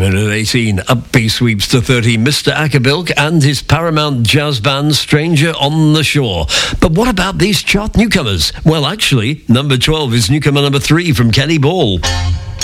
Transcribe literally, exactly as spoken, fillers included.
And at eighteen, up B sweeps to thirty, Mister Ackerbilk and his Paramount jazz band Stranger on the Shore. But what about these chart newcomers? Well, actually, number twelve is newcomer number three from Kenny Ball.